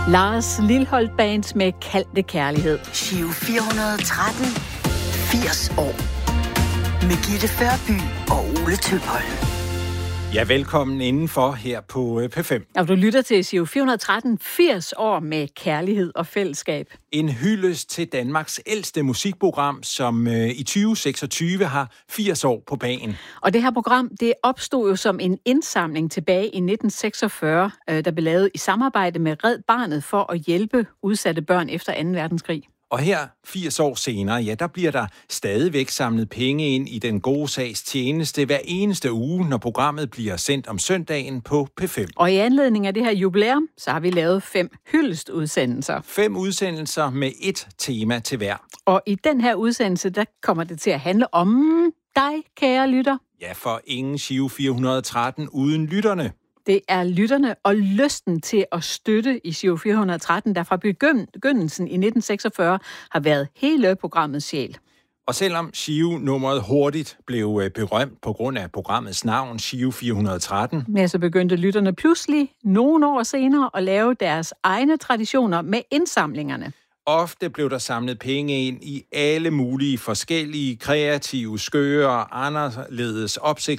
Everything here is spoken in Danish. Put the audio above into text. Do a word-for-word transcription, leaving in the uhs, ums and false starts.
Lars Lilholt Bands med Kaldte Kærlighed. Giro fire hundrede og tretten, firs år. Med Gitte Førby og Ole Tøpholm. Ja, velkommen indenfor her på P fem. Og du lytter til Giro fire hundrede og tretten, firs år med kærlighed og fællesskab. En hyldest til Danmarks ældste musikprogram, som øh, i tyve seksogtyve har firs år på bagen. Og det her program, det opstod jo som en indsamling tilbage i nitten seksogfyrre, øh, der blev lavet i samarbejde med Red Barnet for at hjælpe udsatte børn efter anden verdenskrig. Og her, firs år senere, ja, der bliver der stadigvæk samlet penge ind i den gode sags tjeneste hver eneste uge, når programmet bliver sendt om søndagen på P fem. Og i anledning af det her jubilæum, så har vi lavet fem hyldestudsendelser. Fem udsendelser med et tema til hver. Og i den her udsendelse, der kommer det til at handle om dig, kære lytter. Ja, for ingen Giro fire hundrede og tretten uden lytterne. Det er lytterne og lysten til at støtte i Giro fire hundrede og tretten, der fra begyndelsen i nitten seksogfyrre har været hele programmets sjæl. Og selvom Giro-nummeret hurtigt blev berømt på grund af programmets navn, Giro fire hundrede og tretten, ja, så begyndte lytterne pludselig nogle år senere at lave deres egne traditioner med indsamlingerne. Ofte blev der samlet penge ind i alle mulige forskellige, kreative, skøre og anderledes opsigtsvækkende